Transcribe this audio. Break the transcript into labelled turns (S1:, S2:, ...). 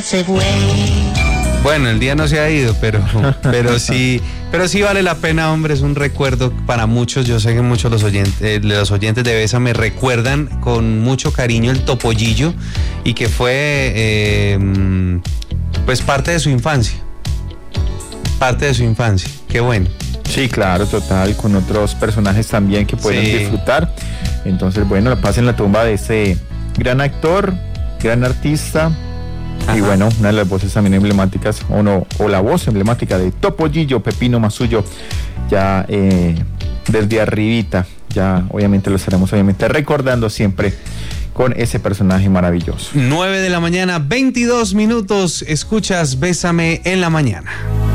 S1: Bueno, el día no se ha ido, pero sí vale la pena, hombre, es un recuerdo para muchos. Yo sé que muchos los oyentes de Bésame recuerdan con mucho cariño el Topollillo y que fue pues parte de su infancia. Qué bueno.
S2: Sí, claro, total, con otros personajes también que pueden disfrutar. Entonces, bueno, la paz en la tumba de ese gran actor, gran artista. Ajá. Y bueno, una de las voces también emblemáticas, o la voz emblemática de Topollillo, Pepino Masullo, ya desde arribita, ya obviamente lo estaremos recordando siempre con ese personaje maravilloso.
S1: 9 de la mañana, 22 minutos, escuchas Bésame en la mañana.